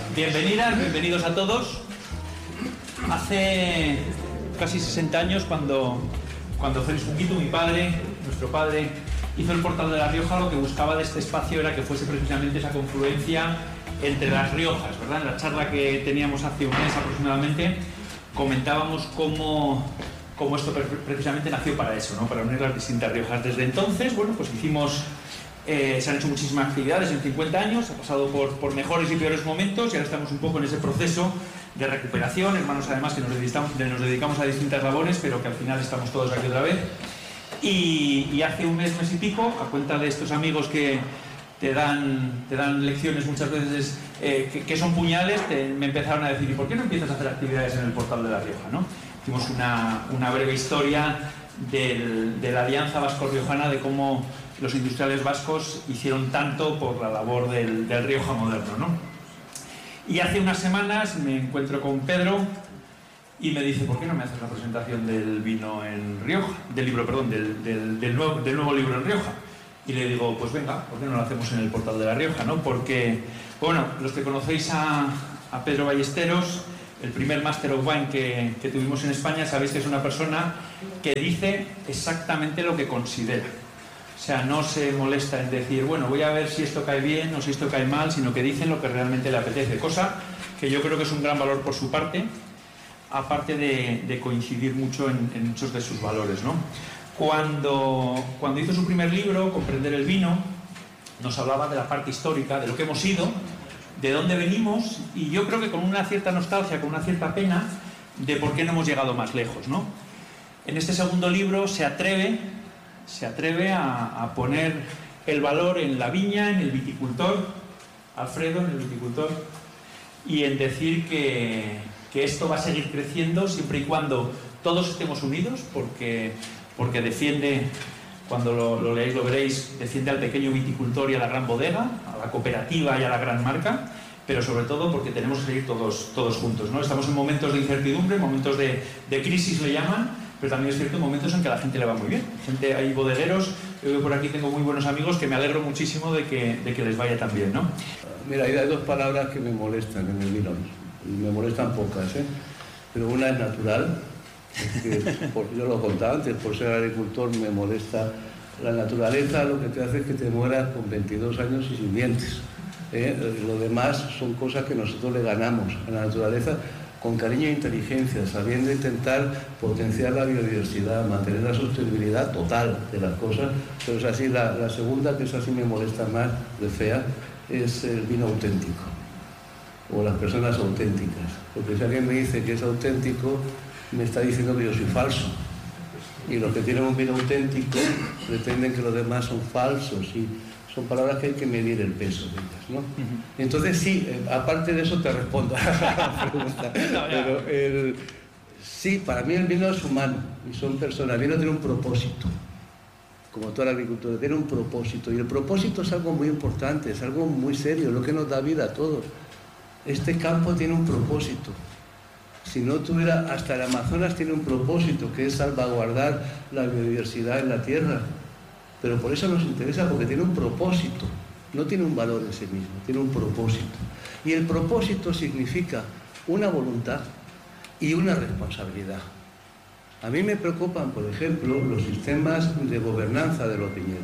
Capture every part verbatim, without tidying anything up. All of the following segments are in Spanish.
Bienvenidas, bienvenidos a todos. Hace casi sesenta años, cuando, cuando Félix Junquito, mi padre, nuestro padre, hizo el Portal de La Rioja, lo que buscaba de este espacio era que fuese precisamente esa confluencia entre las Riojas, ¿verdad? En la charla que teníamos hace un mes aproximadamente, comentábamos cómo, cómo esto precisamente nació para eso, ¿no? Para unir las distintas Riojas. Desde entonces, bueno, pues hicimos... Eh, se han hecho muchísimas actividades en cincuenta años, ha pasado por, por mejores y peores momentos y ahora estamos un poco en ese proceso de recuperación, hermanos además que nos dedicamos, nos dedicamos a distintas labores, pero que al final estamos todos aquí otra vez. Y, y hace un mes, mes y pico, a cuenta de estos amigos que te dan, te dan lecciones muchas veces eh, que, que son puñales, te, me empezaron a decir: ¿y por qué no empiezas a hacer actividades en el Portal de La Rioja, ¿no? Hicimos una, una breve historia del, de la alianza vasco-riojana, de cómo los industriales vascos hicieron tanto por la labor del, del Rioja moderno, ¿no? Y hace unas semanas me encuentro con Pedro y me dice: ¿por qué no me haces la presentación del vino en Rioja? Del libro, perdón, del, del, del, nuevo, del nuevo libro en Rioja. Y le digo: pues venga, ¿por qué no lo hacemos en el Portal de La Rioja, ¿no? Porque, bueno, los que conocéis a, a Pedro Ballesteros, el primer Master of Wine que, que tuvimos en España, sabéis que es una persona que dice exactamente lo que considera. O sea, no se molesta en decir, bueno, voy a ver si esto cae bien o si esto cae mal, sino que dicen lo que realmente le apetece, cosa que yo creo que es un gran valor por su parte, aparte de, de coincidir mucho en, en muchos de sus valores, ¿no? Cuando, cuando hizo su primer libro, Comprender el vino, nos hablaba de la parte histórica, de lo que hemos sido, de dónde venimos, y yo creo que con una cierta nostalgia, con una cierta pena, de por qué no hemos llegado más lejos, ¿no? En este segundo libro se atreve... se atreve a, a poner el valor en la viña, en el viticultor, Alfredo, en el viticultor, y en decir que, que esto va a seguir creciendo siempre y cuando todos estemos unidos, porque, porque defiende, cuando lo, lo leáis lo veréis, defiende al pequeño viticultor y a la gran bodega, a la cooperativa y a la gran marca, pero sobre todo porque tenemos que seguir todos, todos juntos, ¿no? Estamos en momentos de incertidumbre, momentos de, de crisis le llaman, pero también es cierto momentos en que a la gente le va muy bien. Gente, hay bodegueros, yo por aquí tengo muy buenos amigos que me alegro muchísimo de que, de que les vaya tan bien, ¿no? Mira, hay dos palabras que me molestan en el vino, me molestan pocas, ¿eh? Pero una es natural, que por, yo lo contaba antes, por ser agricultor me molesta. La naturaleza lo que te hace es que te mueras con veintidós años y sin dientes, ¿eh? Lo demás son cosas que nosotros le ganamos a la naturaleza, con cariño e inteligencia, sabiendo intentar potenciar la biodiversidad, mantener la sostenibilidad total de las cosas. Pero es así, la, la segunda, que es así me molesta más, de fea, es el vino auténtico, o las personas auténticas. Porque si alguien me dice que es auténtico, me está diciendo que yo soy falso. Y los que tienen un vino auténtico pretenden que los demás son falsos, y son palabras que hay que medir el peso de ellas, ¿no? Uh-huh. Entonces sí, aparte de eso te respondo a la pregunta. No, pero el, sí, para mí el vino es humano y son personas. El vino tiene un propósito, como toda la agricultura, tiene un propósito, y el propósito es algo muy importante, es algo muy serio, lo que nos da vida a todos. Este campo tiene un propósito. Si no tuviera, hasta el Amazonas tiene un propósito, que es salvaguardar la biodiversidad en la tierra. Pero por eso nos interesa, porque tiene un propósito, no tiene un valor en sí mismo, tiene un propósito. Y el propósito significa una voluntad y una responsabilidad. A mí me preocupan, por ejemplo, los sistemas de gobernanza de los viñedos.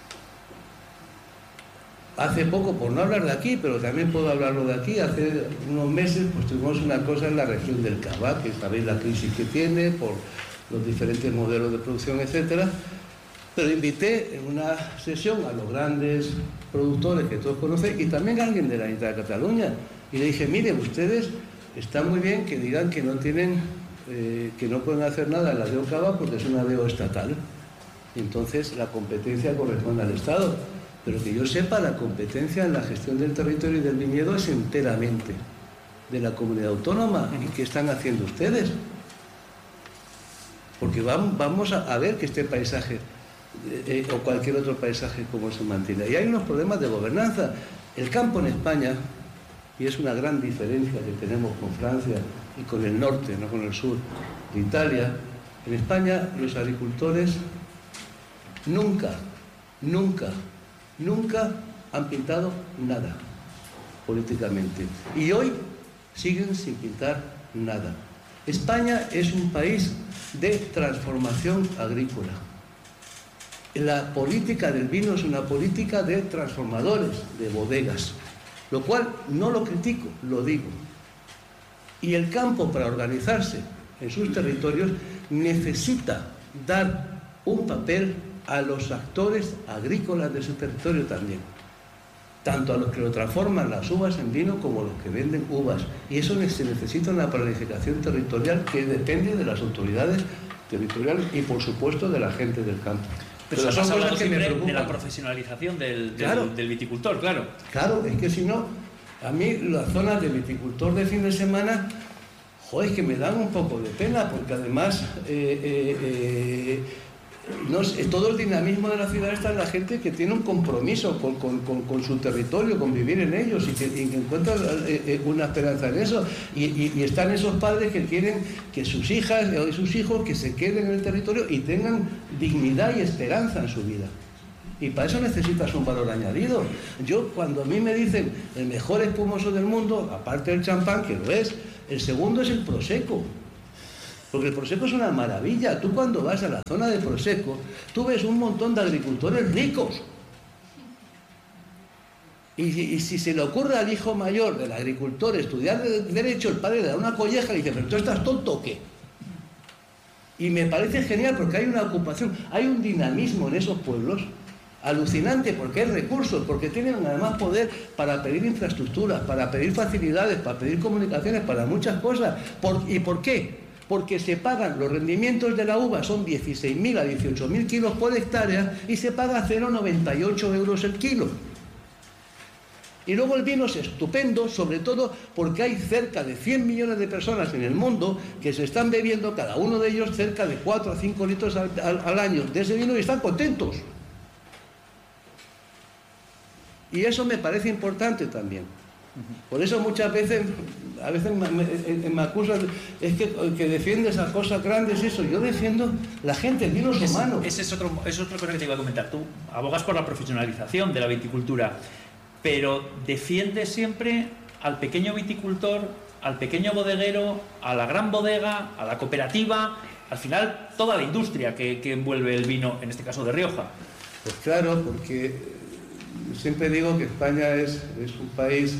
Hace poco, por no hablar de aquí, pero también puedo hablarlo de aquí, hace unos meses pues tuvimos una cosa en la región del Cava, que sabéis la crisis que tiene por los diferentes modelos de producción, etcétera. Pero invité en una sesión a los grandes productores que todos conocen y también a alguien de la Unidad de Cataluña. Y le dije: miren, ustedes está muy bien que digan que no tienen, eh, que no pueden hacer nada en la D O Cava porque es una D O estatal. Entonces la competencia corresponde al Estado. Pero que yo sepa, la competencia en la gestión del territorio y del viñedo es enteramente de la comunidad autónoma. ¿Y qué están haciendo ustedes? Porque vamos, vamos a, a ver que este paisaje... Eh, o cualquier otro paisaje como se mantiene. Y hay unos problemas de gobernanza. El campo en España, y es una gran diferencia que tenemos con Francia y con el norte, no con el sur de Italia, en España los agricultores nunca, nunca, nunca han pintado nada. políticamente. Y hoy siguen sin pintar nada. España es un país de transformación agrícola. La política del vino es una política de transformadores, de bodegas, lo cual no lo critico, lo digo. Y el campo, para organizarse en sus territorios, necesita dar un papel a los actores agrícolas de su territorio también, tanto a los que lo transforman las uvas en vino como a los que venden uvas. Y eso se necesita una planificación territorial que depende de las autoridades territoriales y, por supuesto, de la gente del campo. Pero, Pero son cosas que me preocupan. De la profesionalización del, del, claro. del viticultor, claro. Claro, es que si no, a mí las zonas de viticultor de fin de semana, joder, es que me dan un poco de pena, porque además eh, eh, eh, no sé, todo el dinamismo de la ciudad está en la gente que tiene un compromiso con, con, con, con su territorio, con vivir en ellos, y que, y que encuentra eh, una esperanza en eso. Y, y, y están esos padres que quieren que sus hijas o sus hijos que se queden en el territorio y tengan dignidad y esperanza en su vida. Y para eso necesitas un valor añadido. Yo, cuando a mí me dicen el mejor espumoso del mundo, aparte del champán, que lo es, el segundo es el Prosecco. Porque el Prosecco es una maravilla. Tú, cuando vas a la zona de Prosecco, tú ves un montón de agricultores ricos. Y, y si se le ocurre al hijo mayor del agricultor estudiar de Derecho, el padre le da una colleja y dice: ¿pero tú estás tonto o qué? Y me parece genial, porque hay una ocupación, hay un dinamismo en esos pueblos alucinante, porque hay recursos, porque tienen además poder para pedir infraestructuras, para pedir facilidades, para pedir comunicaciones, para muchas cosas. ¿Por, ¿Y por qué? Porque se pagan, los rendimientos de la uva son dieciséis mil a dieciocho mil kilos por hectárea y se paga cero coma noventa y ocho euros el kilo. Y luego el vino es estupendo, sobre todo porque hay cerca de cien millones de personas en el mundo que se están bebiendo, cada uno de ellos, cerca de cuatro a cinco litros al, al, al año de ese vino, y están contentos. Y eso me parece importante también. Por eso muchas veces, a veces me, me, me acusan, es que, que defiende esas cosas grandes, eso. Yo defiendo la gente, el vino es humano. Ese es otro, es otra cosa que te iba a comentar. Tú abogas por la profesionalización de la viticultura, pero defiendes siempre al pequeño viticultor, al pequeño bodeguero, a la gran bodega, a la cooperativa, al final toda la industria que, que envuelve el vino, en este caso de Rioja. Pues claro, porque siempre digo que España es, es un país,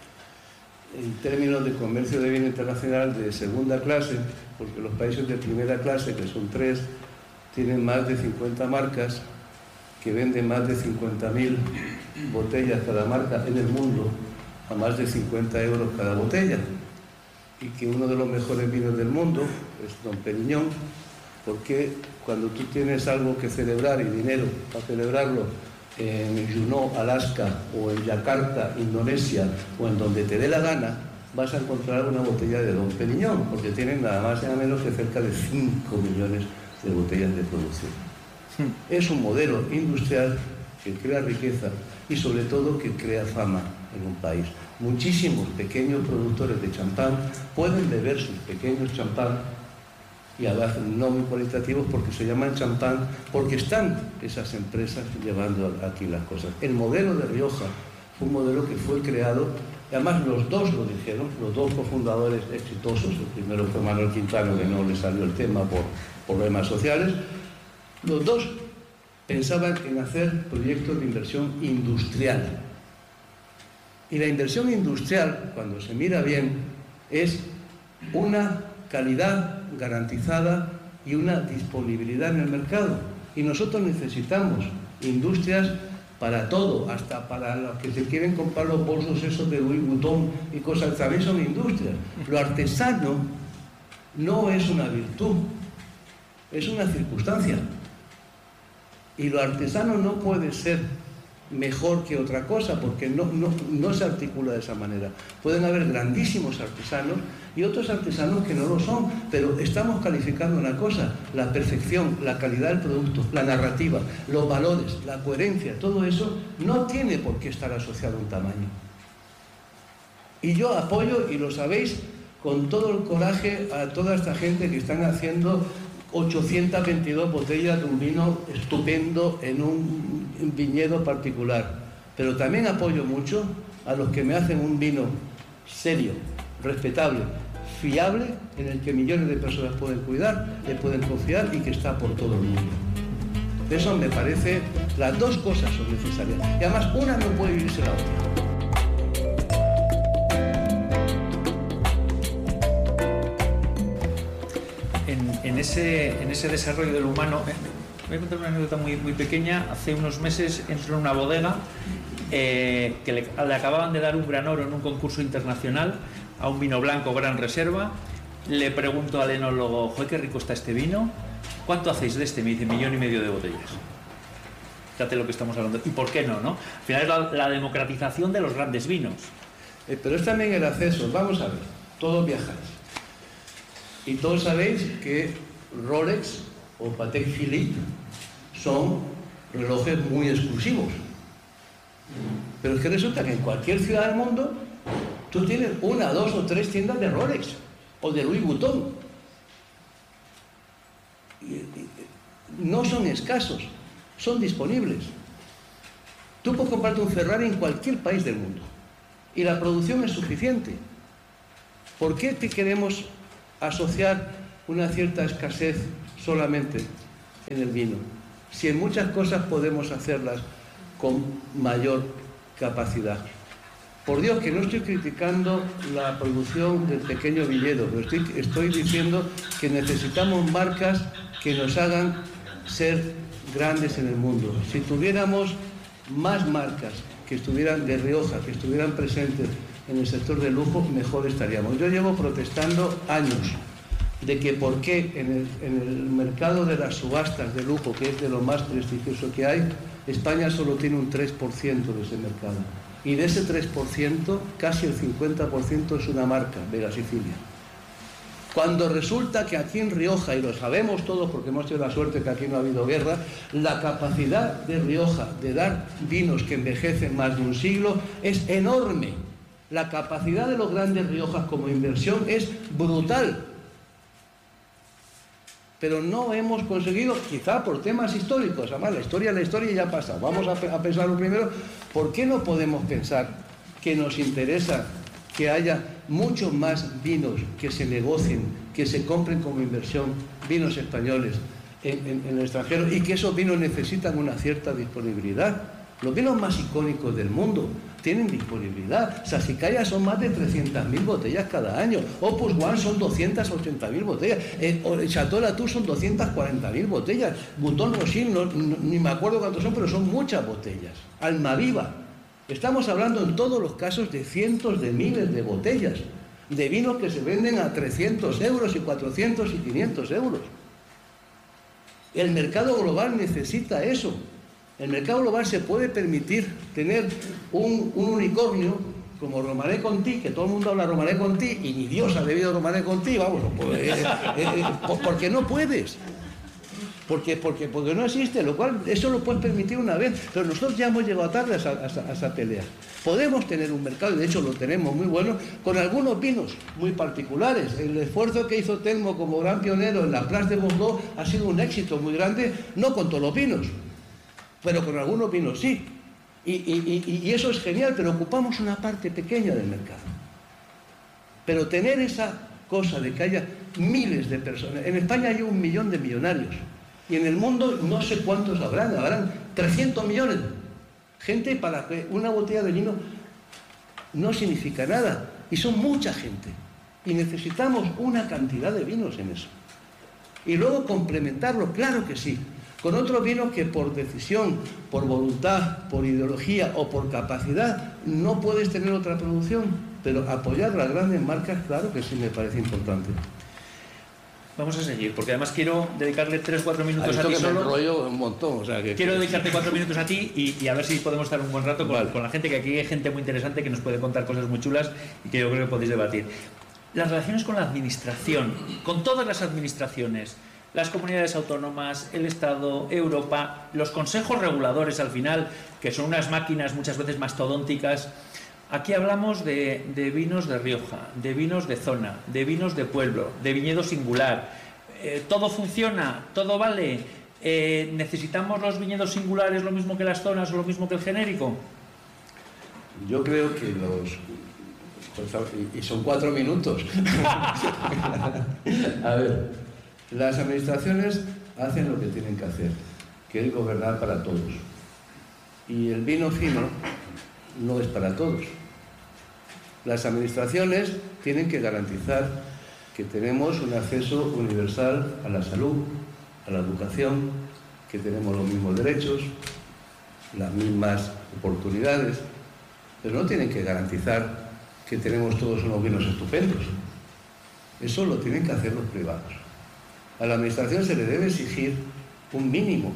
en términos de comercio de vino internacional, de segunda clase, porque los países de primera clase, que son tres, tienen más de cincuenta marcas, que venden más de cincuenta mil botellas cada marca en el mundo, a más de cincuenta euros cada botella, y que uno de los mejores vinos del mundo es Dom Pérignon, porque cuando tú tienes algo que celebrar y dinero para celebrarlo en Juneau, Alaska, o en Yakarta, Indonesia, o en donde te dé la gana, vas a encontrar una botella de Dom Pérignon, porque tienen nada más y nada menos que cerca de cinco millones de botellas de producción. Es un modelo industrial que crea riqueza y sobre todo que crea fama en un país. Muchísimos pequeños productores de champán pueden beber sus pequeños champán, y además no muy cualitativos, porque se llaman champán, porque están esas empresas llevando aquí las cosas. El modelo de Rioja fue un modelo que fue creado, y además los dos lo dijeron, los dos cofundadores exitosos. El primero fue Manuel Quintano, que no le salió el tema por problemas sociales. Los dos pensaban en hacer proyectos de inversión industrial. Y la inversión industrial, cuando se mira bien, es una calidad garantizada y una disponibilidad en el mercado. Y nosotros necesitamos industrias para todo, hasta para los que se quieren comprar los bolsos esos de Louis Vuitton y cosas, también son industrias. Lo artesano no es una virtud, es una circunstancia. Y lo artesano no puede ser mejor que otra cosa, porque no, no, no se articula de esa manera. Pueden haber grandísimos artesanos y otros artesanos que no lo son, pero estamos calificando una cosa: la perfección, la calidad del producto, la narrativa, los valores, la coherencia. Todo eso no tiene por qué estar asociado a un tamaño. Y yo apoyo, y lo sabéis, con todo el coraje, a toda esta gente que están haciendo ochocientas veintidós botellas de un vino estupendo en un viñedo particular. pero también apoyo mucho a los que me hacen un vino serio, respetable, fiable, en el que millones de personas pueden cuidar, le pueden confiar y que está por todo el mundo. Eso me parece, las dos cosas son necesarias. Y además una no puede vivirse la otra. En, en, ese, en ese desarrollo del humano, eh, voy a contar una anécdota muy, muy pequeña. Hace unos meses entró en una bodega eh, que le, le acababan de dar un gran oro en un concurso internacional a un vino blanco Gran Reserva. Le pregunto al enólogo, ¡joder, qué rico está este vino! ¿Cuánto hacéis de este? Me dice, millón y medio de botellas. Fíjate lo que estamos hablando. ¿Y por qué no, no? Al final es la, la democratización de los grandes vinos. Eh, pero es también el acceso. Vamos a ver, todos viajáis. Y todos sabéis que Rolex o Patek Philippe son relojes muy exclusivos. Pero es que resulta que en cualquier ciudad del mundo tú tienes una, dos o tres tiendas de Rolex o de Louis Vuitton. Y, y, no son escasos, son disponibles. Tú puedes comprarte un Ferrari en cualquier país del mundo y la producción es suficiente. ¿Por qué te queremos asociar una cierta escasez solamente en el vino, si en muchas cosas podemos hacerlas con mayor capacidad? Por Dios, que no estoy criticando la producción del pequeño viñedo, pero estoy, estoy diciendo que necesitamos marcas que nos hagan ser grandes en el mundo. Si tuviéramos más marcas que estuvieran de Rioja, que estuvieran presentes en el sector del lujo, mejor estaríamos. Yo llevo protestando años de que por qué en el, en el mercado de las subastas de lujo, que es de lo más prestigioso que hay, España solo tiene un tres por ciento de ese mercado. Y de ese tres por ciento, casi el cincuenta por ciento es una marca, Vega Sicilia. Cuando resulta que aquí en Rioja, y lo sabemos todos porque hemos tenido la suerte que aquí no ha habido guerra, la capacidad de Rioja de dar vinos que envejecen más de un siglo es enorme. La capacidad de los grandes Riojas como inversión es brutal. Pero no hemos conseguido, quizá por temas históricos, además la historia la historia ya pasa. Vamos a, a pensarlo primero, ¿por qué no podemos pensar que nos interesa que haya muchos más vinos que se negocien, que se compren como inversión, vinos españoles en, en, en el extranjero, y que esos vinos necesitan una cierta disponibilidad? Los vinos más icónicos del mundo tienen disponibilidad. Sassicaia son más de trescientas mil botellas cada año. Opus One son doscientas ochenta mil botellas. El Chateau Latour son doscientas cuarenta mil botellas. Bouton Rothschild, no, no, ni me acuerdo cuántos son, pero son muchas botellas. Almaviva. Estamos hablando en todos los casos de cientos de miles de botellas. De vinos que se venden a trescientos euros y cuatrocientos y quinientos euros. El mercado global necesita eso. El mercado global se puede permitir tener un, un unicornio como Romanée Conti, que todo el mundo habla Romanée Conti y ni Dios ha bebido Romanée Conti, vamos, pues, eh, eh, eh, porque no puedes, porque, porque, porque no existe, lo cual eso lo puedes permitir una vez, pero nosotros ya hemos llegado tarde a esa, a esa, a esa pelea. Podemos tener un mercado, y de hecho lo tenemos muy bueno, con algunos vinos muy particulares. El esfuerzo que hizo Telmo como gran pionero en la Place de Bordeaux ha sido un éxito muy grande, no con todos los vinos, pero con algunos vinos sí. Y, y, y eso es genial, pero ocupamos una parte pequeña del mercado. Pero tener esa cosa de que haya miles de personas... En España hay un millón de millonarios. Y en el mundo no sé cuántos habrán. Habrán trescientos millones. Gente para que una botella de vino no significa nada. Y son mucha gente. Y necesitamos una cantidad de vinos en eso. Y luego complementarlo, claro que sí, con otros vinos que por decisión, por voluntad, por ideología o por capacidad no puedes tener otra producción, pero apoyar las grandes marcas, claro que sí me parece importante. Vamos a seguir, porque además quiero dedicarle tres o cuatro minutos a ti que solo. Me enrollo un montón, o sea que... Quiero dedicarte cuatro minutos a ti y, y a ver si podemos estar un buen rato con, vale. con la gente, que aquí hay gente muy interesante que nos puede contar cosas muy chulas y que yo creo que podéis debatir. Las relaciones con la administración, con todas las administraciones, las comunidades autónomas, el Estado, Europa, los consejos reguladores al final, que son unas máquinas muchas veces mastodónticas. Aquí hablamos de, de vinos de Rioja, de vinos de zona, de vinos de pueblo, de viñedo singular. Eh, todo funciona, todo vale. Eh, ¿Necesitamos los viñedos singulares lo mismo que las zonas o lo mismo que el genérico? Yo creo que los... Y son cuatro minutos. A ver, las administraciones hacen lo que tienen que hacer, que es gobernar para todos. Y el vino fino no es para todos. Las administraciones tienen que garantizar que tenemos un acceso universal a la salud, a la educación, que tenemos los mismos derechos, las mismas oportunidades, pero no tienen que garantizar que tenemos todos unos vinos estupendos. Eso lo tienen que hacer los privados. A la administración se le debe exigir un mínimo,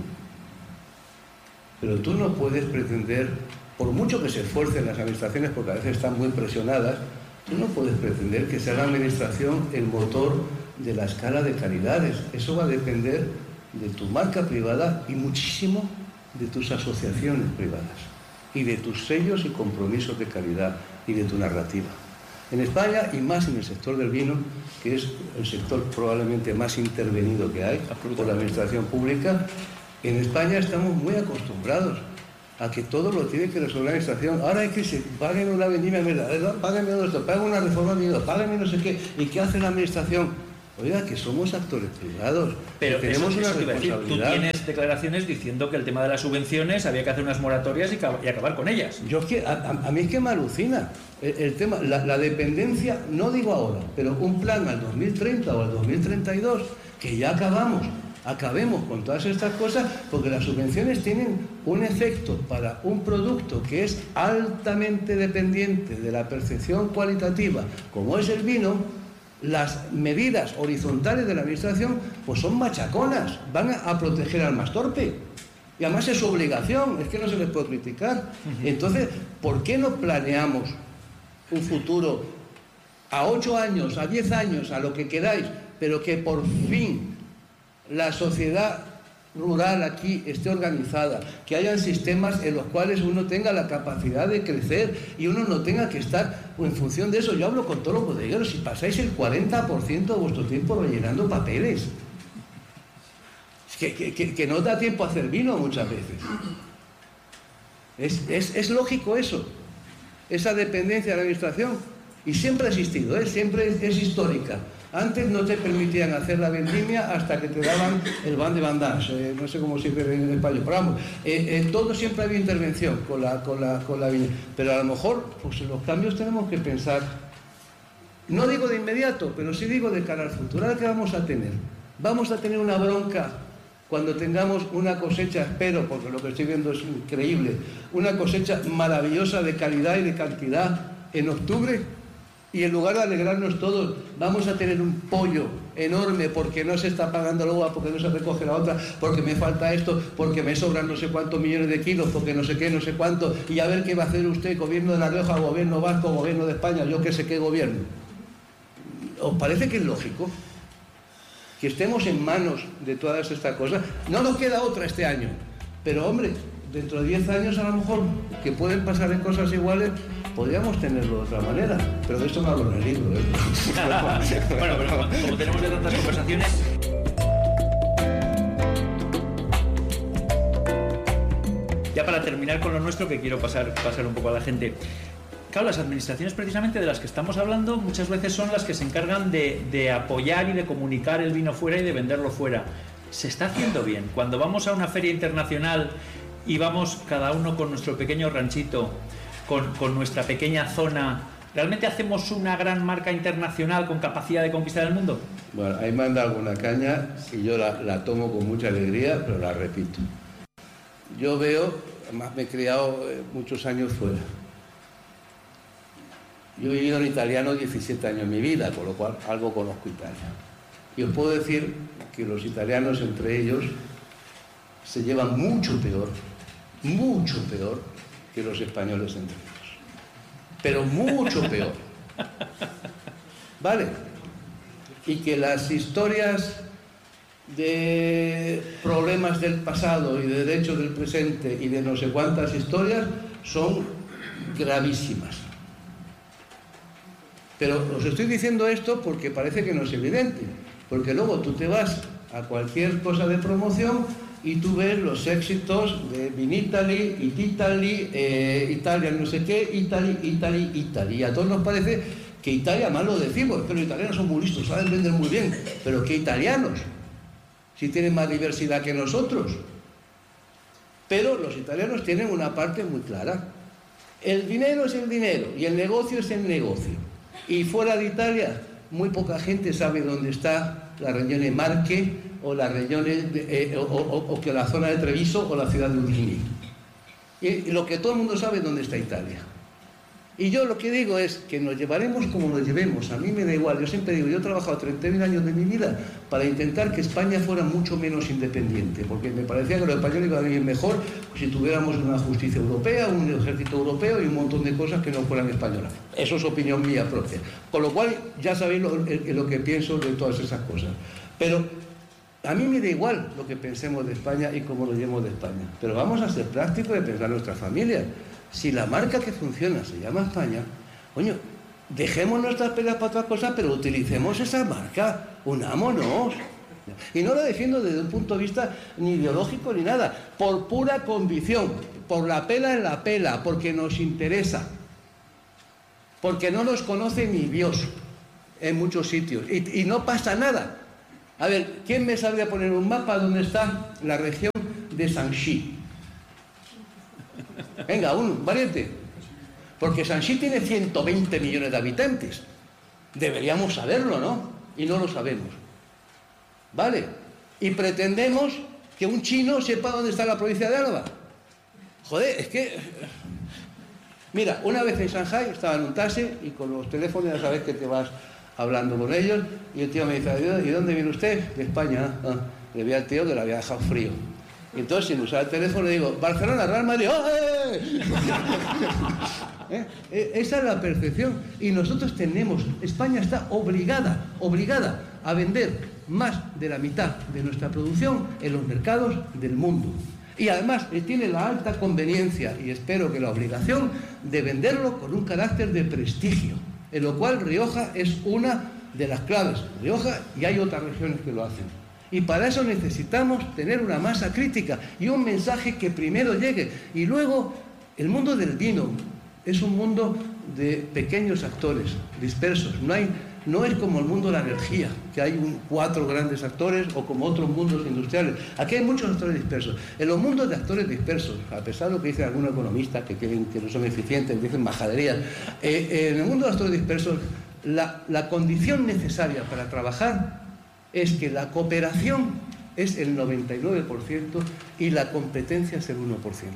pero tú no puedes pretender, por mucho que se esfuercen las administraciones, porque a veces están muy presionadas, tú no puedes pretender que sea la administración el motor de la escala de calidades. Eso va a depender de tu marca privada y muchísimo de tus asociaciones privadas y de tus sellos y compromisos de calidad y de tu narrativa. En España, y más en el sector del vino, que es el sector probablemente más intervenido que hay por la administración pública, en España estamos muy acostumbrados a que todo lo tiene que resolver la administración. Ahora es que se paguen una vendimia, páguenme esto, paguen una reforma, páguenme no sé qué. ¿Y qué hace la administración? Oiga, que somos actores privados. Pero tenemos eso, una eso responsabilidad. Decir, tú tienes declaraciones diciendo que el tema de las subvenciones había que hacer unas moratorias y, y acabar con ellas. Yo es que, a, a mí es que me alucina el, el tema, la, la dependencia, no digo ahora, pero un plan al dos mil treinta o al dos mil treinta y dos, que ya acabamos, acabemos con todas estas cosas, porque las subvenciones tienen un efecto para un producto que es altamente dependiente de la percepción cualitativa, como es el vino. Las medidas horizontales de la administración pues son machaconas, van a, a proteger al más torpe. Y además es su obligación, es que no se les puede criticar. Entonces, ¿por qué no planeamos un futuro a ocho años, a diez años, a lo que queráis, pero que por fin la sociedad rural aquí esté organizada, que hayan sistemas en los cuales uno tenga la capacidad de crecer y uno no tenga que estar en función de eso? Yo hablo con todos los bodegueros, si pasáis el cuarenta por ciento de vuestro tiempo rellenando papeles, que, que, que, que no da tiempo a hacer vino muchas veces. Es, es, es lógico eso, esa dependencia de la administración, y siempre ha existido, ¿eh? Siempre es, es histórica. Antes no te permitían hacer la vendimia hasta que te daban el ban de bandage, eh, no sé cómo se dice en español, pero vamos, eh, eh, todo siempre había intervención con la, con, la, con la viña, pero a lo mejor pues en los cambios tenemos que pensar, no digo de inmediato, pero sí digo de cara al futuro. ¿Ahora qué vamos a tener? Vamos a tener una bronca cuando tengamos una cosecha, espero, porque lo que estoy viendo es increíble, una cosecha maravillosa de calidad y de cantidad en octubre. Y en lugar de alegrarnos todos, vamos a tener un pollo enorme porque no se está pagando la uva, porque no se recoge la otra, porque me falta esto, porque me sobran no sé cuántos millones de kilos, porque no sé qué, no sé cuánto, y a ver qué va a hacer usted, gobierno de La Rioja, gobierno vasco, gobierno de España, yo que sé qué gobierno. ¿Os parece que es lógico que estemos en manos de todas estas cosas? No nos queda otra este año, pero hombre, dentro de diez años a lo mejor, que pueden pasar en cosas iguales, podríamos tenerlo de otra manera, pero de esto no hablo en el libro, ¿eh? Bueno, pero como, como tenemos de tantas conversaciones... Ya para terminar con lo nuestro, que quiero pasar, pasar un poco a la gente. Claro, las administraciones precisamente de las que estamos hablando muchas veces son las que se encargan de, de apoyar y de comunicar el vino fuera y de venderlo fuera. Se está haciendo bien. Cuando vamos a una feria internacional y vamos cada uno con nuestro pequeño ranchito, Con, con nuestra pequeña zona, ¿realmente hacemos una gran marca internacional con capacidad de conquistar el mundo? Bueno, ahí me han dado alguna caña y yo la, la tomo con mucha alegría, pero la repito. Yo veo, además me he criado muchos años fuera. Yo he vivido en italiano diecisiete años en mi vida, con lo cual algo conozco Italia. Y os puedo decir que los italianos entre ellos se llevan mucho peor, mucho peor que los españoles entre ellos, pero mucho peor, ¿vale? Y que las historias de problemas del pasado y de derechos del presente y de no sé cuántas historias son gravísimas. Pero os estoy diciendo esto porque parece que no es evidente, porque luego tú te vas a cualquier cosa de promoción y tú ves los éxitos de Vinitaly, Ititaly, eh, Italia no sé qué, Italy, Italy, Italy. Y a todos nos parece que Italia, mal lo decimos, pero los italianos son muy listos, saben vender muy bien. Pero ¿qué italianos? Si tienen más diversidad que nosotros. Pero los italianos tienen una parte muy clara. El dinero es el dinero y el negocio es el negocio. Y fuera de Italia, muy poca gente sabe dónde está la Regione Marche o la Regione de, eh, o, o, o que la zona de Treviso o la ciudad de Udine. Y, y lo que todo el mundo sabe es dónde está Italia. Y yo lo que digo es que nos llevaremos como nos llevemos. A mí me da igual. Yo siempre digo, yo he trabajado treinta mil años de mi vida para intentar que España fuera mucho menos independiente, porque me parecía que los españoles iban a vivir mejor si tuviéramos una justicia europea, un ejército europeo y un montón de cosas que no fueran españolas. Eso es opinión mía propia. Con lo cual, ya sabéis lo, lo que pienso de todas esas cosas. Pero a mí me da igual lo que pensemos de España y cómo lo llevemos de España. Pero vamos a ser prácticos de pensar en nuestra familia. Si la marca que funciona se llama España, coño, dejemos nuestras peleas para otras cosas, pero utilicemos esa marca, unámonos. Y no lo defiendo desde un punto de vista ni ideológico ni nada, por pura convicción, por la pela en la pela, porque nos interesa, porque no nos conoce ni Dios en muchos sitios, y, y no pasa nada. A ver, ¿quién me sabría poner un mapa donde está la región de Shanxi? Venga, un valiente. Porque Shanxi tiene ciento veinte millones de habitantes. Deberíamos saberlo, ¿no? Y no lo sabemos. ¿Vale? Y pretendemos que un chino sepa dónde está la provincia de Álava. Joder, es que... Mira, una vez en Shanghái estaba en un taxi y con los teléfonos ya sabes que te vas hablando con ellos y el tío me dice, ¿y dónde viene usted? De España. Ah, le vi al tío que lo había dejado frío. Entonces, sin usar el teléfono, le digo, Barcelona, Real Madrid, ¡eh! ¿Eh? Esa es la percepción. Y nosotros tenemos, España está obligada, obligada a vender más de la mitad de nuestra producción en los mercados del mundo. Y además tiene la alta conveniencia, y espero que la obligación, de venderlo con un carácter de prestigio, en lo cual Rioja es una de las claves. Rioja, y hay otras regiones que lo hacen. Y para eso necesitamos tener una masa crítica y un mensaje que primero llegue. Y luego, el mundo del vino es un mundo de pequeños actores, dispersos. No hay, no es como el mundo de la energía, que hay un, cuatro grandes actores, o como otros mundos industriales. Aquí hay muchos actores dispersos. En los mundos de actores dispersos, a pesar de lo que dicen algunos economistas, que, quieren, que no son eficientes, dicen majaderías, eh, eh, en el mundo de actores dispersos, la, la condición necesaria para trabajar es que la cooperación es el noventa y nueve por ciento y la competencia es el uno por ciento.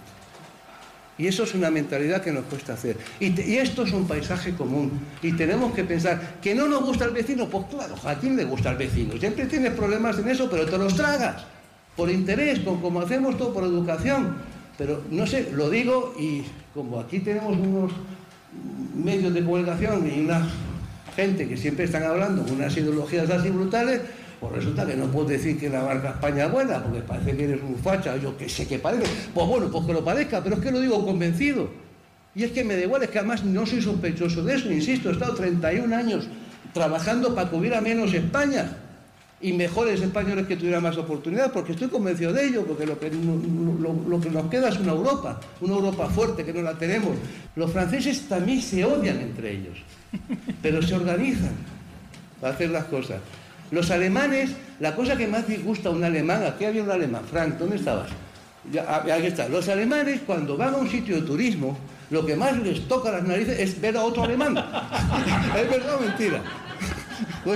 Y eso es una mentalidad que nos cuesta hacer. Y, te, y esto es un paisaje común. Y tenemos que pensar, ¿que no nos gusta el vecino? Pues claro, ¿a quién le gusta el vecino? Siempre tienes problemas en eso, pero te los tragas. Por interés, con, como hacemos todo, por educación. Pero, no sé, lo digo y como aquí tenemos unos medios de comunicación y una gente que siempre están hablando con unas ideologías así brutales, pues resulta que no puedo decir que la marca España es buena, porque parece que eres un facha, yo que sé que parece. Pues bueno, pues que lo parezca, pero es que lo digo convencido. Y es que me da igual, es que además no soy sospechoso de eso, insisto, he estado treinta y un años trabajando para que hubiera menos España y mejores españoles que tuvieran más oportunidades, porque estoy convencido de ello, porque lo que, lo, lo que nos queda es una Europa, una Europa fuerte que no la tenemos. Los franceses también se odian entre ellos, pero se organizan para hacer las cosas. Los alemanes, la cosa que más disgusta a un alemán, aquí había un alemán, Frank, ¿dónde estabas? Ya, aquí está. Los alemanes, cuando van a un sitio de turismo, lo que más les toca las narices es ver a otro alemán. ¿Es verdad o mentira? Pues,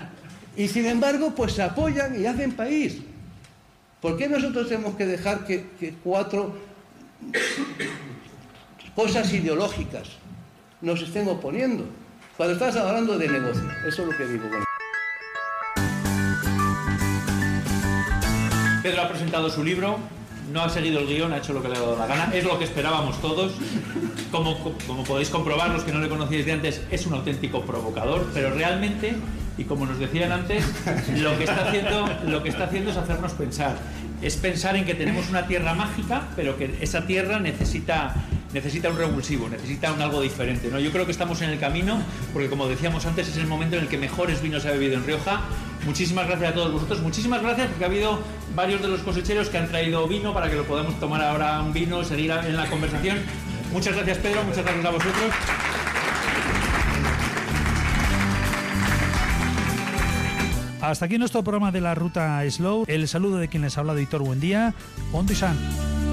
y sin embargo, pues se apoyan y hacen país. ¿Por qué nosotros tenemos que dejar que, que cuatro cosas ideológicas nos estén oponiendo? Cuando estás hablando de negocio, eso es lo que digo. Bueno. Pedro ha presentado su libro, no ha seguido el guión, ha hecho lo que le ha dado la gana, es lo que esperábamos todos. Como, como podéis comprobar, los que no le conocíais de antes, es un auténtico provocador, pero realmente, y como nos decían antes, lo que está haciendo, lo que está haciendo es hacernos pensar. Es pensar en que tenemos una tierra mágica, pero que esa tierra necesita, necesita un revulsivo, necesita un algo diferente, ¿no? Yo creo que estamos en el camino, porque como decíamos antes, es el momento en el que mejores vinos se ha bebido en Rioja, Muchísimas gracias a todos vosotros, muchísimas gracias porque ha habido varios de los cosecheros que han traído vino para que lo podamos tomar ahora un vino, seguir en la conversación. Muchas gracias, Pedro, muchas gracias a vosotros. Hasta aquí nuestro programa de la Ruta Slow. El saludo de quien les ha hablado, Hitor Buendía. Ondo y san.